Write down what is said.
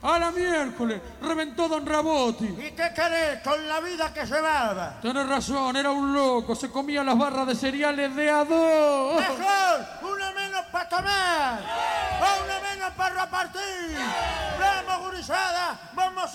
A la miércoles, reventó Don Raboti. ¿Y qué querés con la vida que llevaba? Tenés razón, era un loco, se comía las barras de cereales de a dos. Mejor, una menos para tomar, o una menos para repartir. Vamos, gurizada, vamos